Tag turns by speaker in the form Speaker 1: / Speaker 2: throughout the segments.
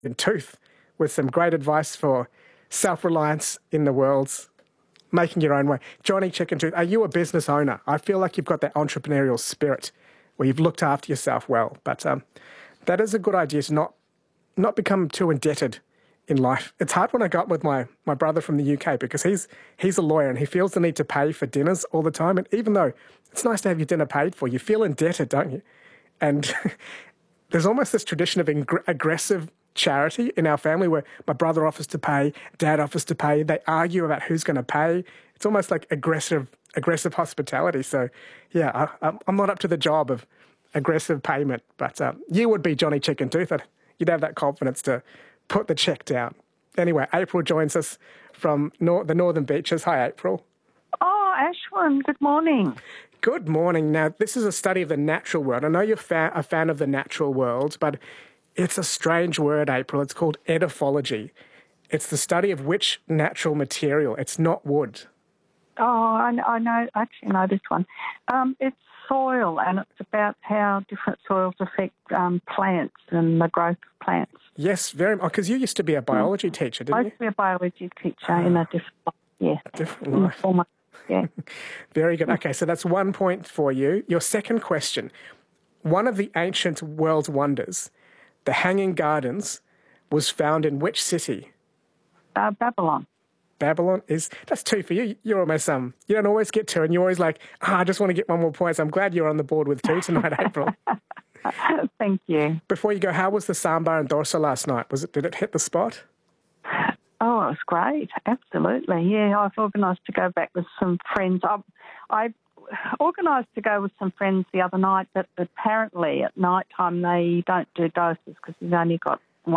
Speaker 1: and Tooth with some great advice for self-reliance in the world, making your own way. Johnny Chicken Tooth, are you a business owner? I feel like you've got that entrepreneurial spirit where you've looked after yourself well, but that is a good idea to not become too indebted in life. It's hard when I go up with my brother from the UK because he's a lawyer and he feels the need to pay for dinners all the time. And even though it's nice to have your dinner paid for, you feel indebted, don't you? And there's almost this tradition of aggressive charity in our family where my brother offers to pay, dad offers to pay. They argue about who's going to pay. It's almost like aggressive hospitality. So, yeah, I'm not up to the job of aggressive payment, but you would be, Johnny Chicken Tooth. You'd have that confidence to put the check down. Anyway, April joins us from the Northern Beaches. Hi, April.
Speaker 2: Oh, Ashwin, good morning.
Speaker 1: Good morning. Now, this is a study of the natural world. I know you're a fan of the natural world, but it's a strange word, April. It's called edaphology. It's the study of which natural material. It's not wood.
Speaker 2: Oh, I know. I actually know this one. It's soil, and it's about how different soils affect plants and the growth of plants.
Speaker 1: Yes, very much. Because you used to be a biology teacher, didn't you?
Speaker 2: I used to be a biology teacher in a different life. Yeah.
Speaker 1: Different life.
Speaker 2: Yeah.
Speaker 1: Very good. Okay, so that's 1 point for you. Your second question. One of the ancient world's wonders, the Hanging Gardens, was found in which city?
Speaker 2: Babylon.
Speaker 1: Babylon that's 2 for you. You're almost, you don't always get 2, and you're always like, I just want to get 1 more point. So I'm glad you're on the board with 2 tonight, April.
Speaker 2: Thank you.
Speaker 1: Before you go, how was the sambar and dosa last night? Did it hit the spot?
Speaker 2: Oh, it was great. Absolutely. Yeah, I've organised to go back with some friends. I organised to go with some friends the other night, but apparently at night time they don't do dosas because you've only got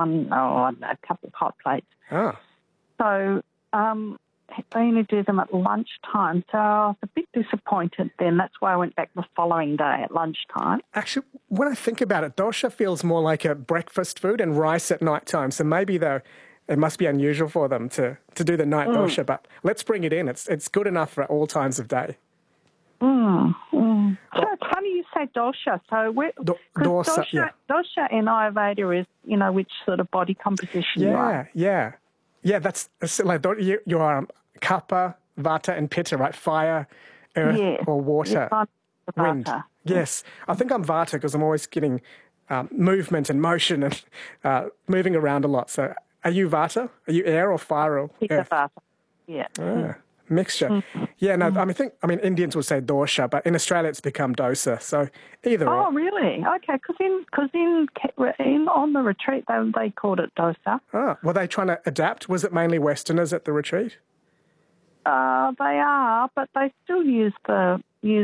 Speaker 2: a couple of hot plates.
Speaker 1: Oh.
Speaker 2: So they only do them at lunchtime. So I was a bit disappointed then. That's why I went back the following day at lunchtime.
Speaker 1: Actually, when I think about it, dosha feels more like a breakfast food and rice at night time. So maybe it must be unusual for them to do the night dosha, but let's bring it in. It's good enough for all times of day.
Speaker 2: So it's funny you say dosha. So
Speaker 1: dosa, yeah.
Speaker 2: Dosha in Ayurveda is, which sort of body composition you are.
Speaker 1: Yeah, that's like you are kapha, vata, and pitta, right? Fire, earth, or water, wind.
Speaker 2: Vata.
Speaker 1: Yes, I think I'm vata because I'm always getting movement and motion and moving around a lot. So, are you vata? Are you air or fire or earth?
Speaker 2: Vata. Yeah.
Speaker 1: Mixture.
Speaker 2: Mm-hmm.
Speaker 1: Yeah, no, I mean, Indians would say dosha, but in Australia it's become dosa. So either or.
Speaker 2: Oh, really? Okay, because on the retreat they called it dosa.
Speaker 1: Oh, were they trying to adapt? Was it mainly Westerners at the retreat?
Speaker 2: They are, but they still use the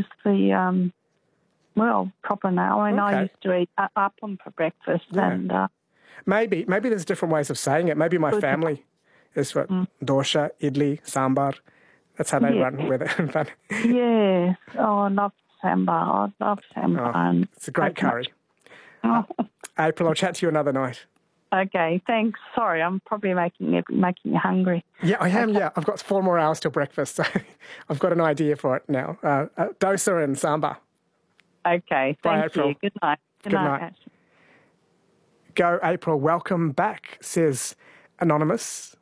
Speaker 2: proper now. I mean, I used to eat appam for breakfast, and
Speaker 1: maybe there's different ways of saying it. Maybe my family is what dosha, idli, sambar. That's how they run with it.
Speaker 2: Yes. Oh, I love sambar. I love sambar.
Speaker 1: It's a great curry. April, I'll chat to you another night.
Speaker 2: Okay, thanks. Sorry, I'm probably making you hungry.
Speaker 1: Yeah, I am, yeah. I've got 4 more hours till breakfast, so I've got an idea for it now. Dosa and sambar.
Speaker 2: Okay, thank you. Good night.
Speaker 1: Good night. Go, April. Welcome back, says Anonymous.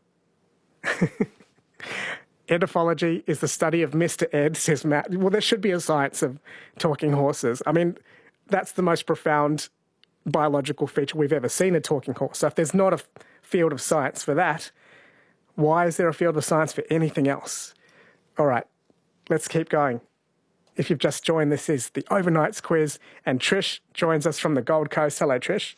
Speaker 1: Edaphology is the study of Mr. Ed, says Matt. Well, there should be a science of talking horses. I mean, that's the most profound biological feature we've ever seen, a talking horse. So if there's not a field of science for that, why is there a field of science for anything else? All right, let's keep going. If you've just joined, this is the Overnights quiz, and Trish joins us from the Gold Coast. Hello, Trish.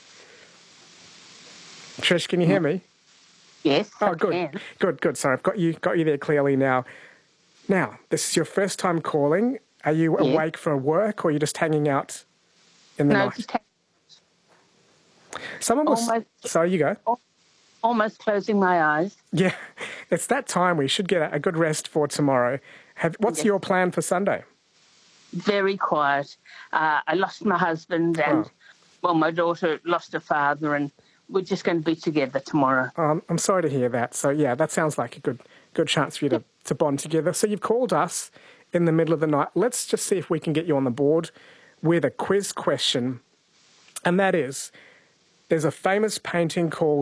Speaker 1: Trish, can you hear me?
Speaker 3: Yes.
Speaker 1: Oh, good. Good. Sorry, I've got you there clearly now. Now, this is your first time calling. Are you awake for work, or are you just hanging out in the night?
Speaker 3: Just
Speaker 1: Someone was... Sorry, you go.
Speaker 3: Almost closing my eyes.
Speaker 1: Yeah, it's that time. We should get a good rest for tomorrow. What's your plan for Sunday?
Speaker 3: Very quiet. I lost my husband and, my daughter lost her father, and we're just going to be together tomorrow.
Speaker 1: I'm sorry to hear that. So, yeah, that sounds like a good chance for you to bond together. So you've called us in the middle of the night. Let's just see if we can get you on the board with a quiz question. And that is, There's a famous painting called